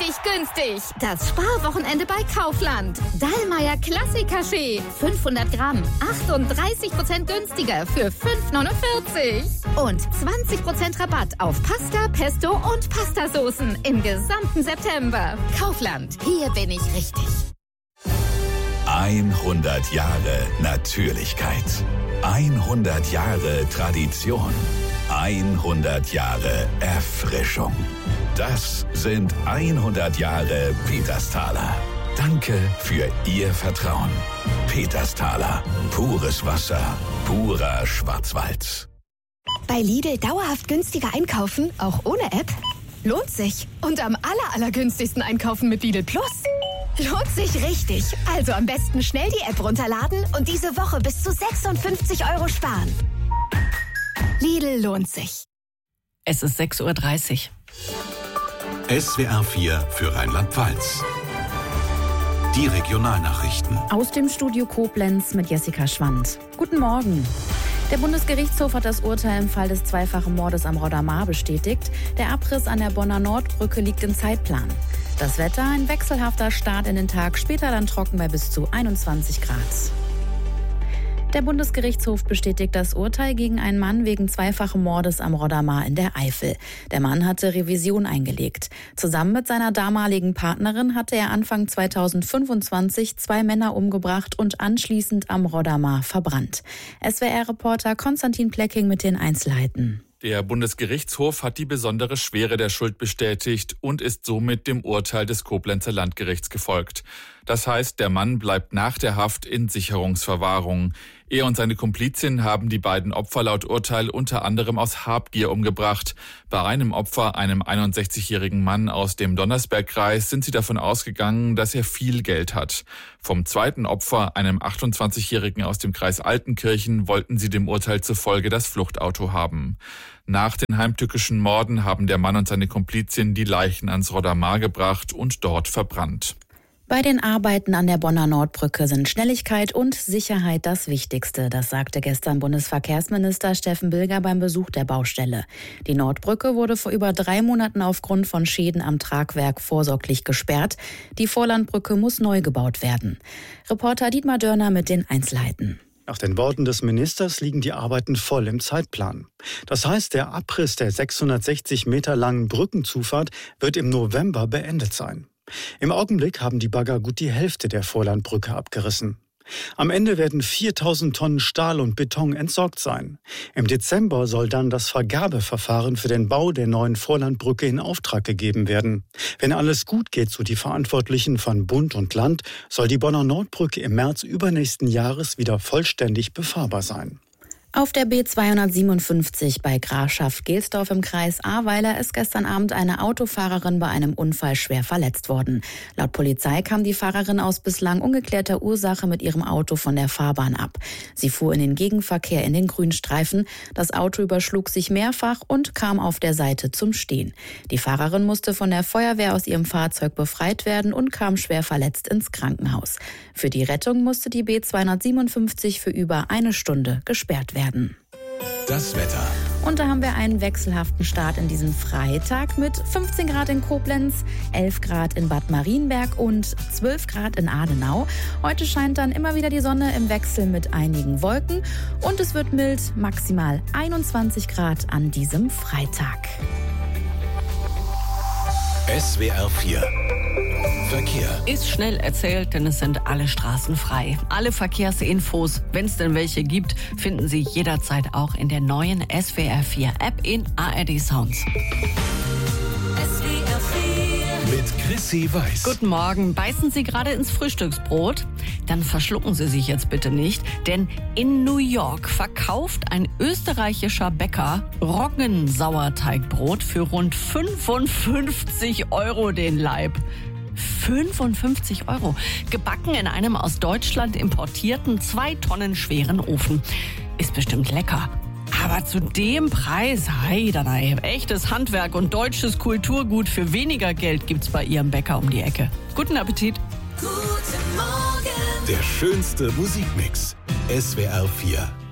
richtig günstig. Das Sparwochenende bei Kaufland. Dallmayr Klassiker-Kaffee. 500 Gramm. 38% günstiger für 5,49. Und 20% Rabatt auf Pasta, Pesto und Pastasoßen im gesamten September. Kaufland. Hier bin ich richtig. 100 Jahre Natürlichkeit. 100 Jahre Tradition. 100 Jahre Erfrischung. Das sind 100 Jahre Petersthaler. Danke für Ihr Vertrauen. Petersthaler. Pures Wasser. Purer Schwarzwald. Bei Lidl dauerhaft günstiger einkaufen, auch ohne App? Lohnt sich. Und am allergünstigsten einkaufen mit Lidl Plus? Lohnt sich richtig. Also am besten schnell die App runterladen und diese Woche bis zu 56 € sparen. Lidl lohnt sich. Es ist 6:30 Uhr. SWR 4 für Rheinland-Pfalz. Die Regionalnachrichten. Aus dem Studio Koblenz mit Jessica Schwand. Guten Morgen. Der Bundesgerichtshof hat das Urteil im Fall des zweifachen Mordes am Rodder bestätigt. Der Abriss an der Bonner Nordbrücke liegt im Zeitplan. Das Wetter, ein wechselhafter Start in den Tag, später dann trocken bei bis zu 21 Grad. Der Bundesgerichtshof bestätigt das Urteil gegen einen Mann wegen zweifachen Mordes am Rodder in der Eifel. Der Mann hatte Revision eingelegt. Zusammen mit seiner damaligen Partnerin hatte er Anfang 2025 2 Männer umgebracht und anschließend am Rodder verbrannt. SWR-Reporter Konstantin Plecking mit den Einzelheiten. Der Bundesgerichtshof hat die besondere Schwere der Schuld bestätigt und ist somit dem Urteil des Koblenzer Landgerichts gefolgt. Das heißt, der Mann bleibt nach der Haft in Sicherungsverwahrung. Er und seine Komplizin haben die beiden Opfer laut Urteil unter anderem aus Habgier umgebracht. Bei einem Opfer, einem 61-jährigen Mann aus dem Donnersbergkreis, sind sie davon ausgegangen, dass er viel Geld hat. Vom zweiten Opfer, einem 28-jährigen aus dem Kreis Altenkirchen, wollten sie dem Urteil zufolge das Fluchtauto haben. Nach den heimtückischen Morden haben der Mann und seine Komplizin die Leichen ans Rodder gebracht und dort verbrannt. Bei den Arbeiten an der Bonner Nordbrücke sind Schnelligkeit und Sicherheit das Wichtigste. Das sagte gestern Bundesverkehrsminister Steffen Bilger beim Besuch der Baustelle. Die Nordbrücke wurde vor über 3 Monaten aufgrund von Schäden am Tragwerk vorsorglich gesperrt. Die Vorlandbrücke muss neu gebaut werden. Reporter Dietmar Dörner mit den Einzelheiten. Nach den Worten des Ministers liegen die Arbeiten voll im Zeitplan. Das heißt, der Abriss der 660 Meter langen Brückenzufahrt wird im November beendet sein. Im Augenblick haben die Bagger gut die Hälfte der Vorlandbrücke abgerissen. Am Ende werden 4000 Tonnen Stahl und Beton entsorgt sein. Im Dezember soll dann das Vergabeverfahren für den Bau der neuen Vorlandbrücke in Auftrag gegeben werden. Wenn alles gut geht, so die Verantwortlichen von Bund und Land, soll die Bonner Nordbrücke im März übernächsten Jahres wieder vollständig befahrbar sein. Auf der B257 bei Grafschaft-Gelsdorf im Kreis Ahrweiler ist gestern Abend eine Autofahrerin bei einem Unfall schwer verletzt worden. Laut Polizei kam die Fahrerin aus bislang ungeklärter Ursache mit ihrem Auto von der Fahrbahn ab. Sie fuhr in den Gegenverkehr in den Grünstreifen. Das Auto überschlug sich mehrfach und kam auf der Seite zum Stehen. Die Fahrerin musste von der Feuerwehr aus ihrem Fahrzeug befreit werden und kam schwer verletzt ins Krankenhaus. Für die Rettung musste die B257 für über 1 Stunde gesperrt werden. Das Wetter. Und da haben wir einen wechselhaften Start in diesen Freitag mit 15 Grad in Koblenz, 11 Grad in Bad Marienberg und 12 Grad in Adenau. Heute scheint dann immer wieder die Sonne im Wechsel mit einigen Wolken und es wird mild, maximal 21 Grad an diesem Freitag. SWR 4 Verkehr. Ist schnell erzählt, denn es sind alle Straßen frei. Alle Verkehrsinfos, wenn es denn welche gibt, finden Sie jederzeit auch in der neuen SWR 4 App in ARD Sounds. SWR 4 mit Chrissy Weiß. Guten Morgen. Beißen Sie gerade ins Frühstücksbrot? Dann verschlucken Sie sich jetzt bitte nicht, denn in New York verkauft ein österreichischer Bäcker Roggensauerteigbrot für rund 55 € den Laib. 55 €. Gebacken in einem aus Deutschland importierten 2 Tonnen schweren Ofen. Ist bestimmt lecker. Aber zu dem Preis, heidanei, echtes Handwerk und deutsches Kulturgut für weniger Geld gibt's bei Ihrem Bäcker um die Ecke. Guten Appetit. Guten Morgen. Der schönste Musikmix. SWR 4.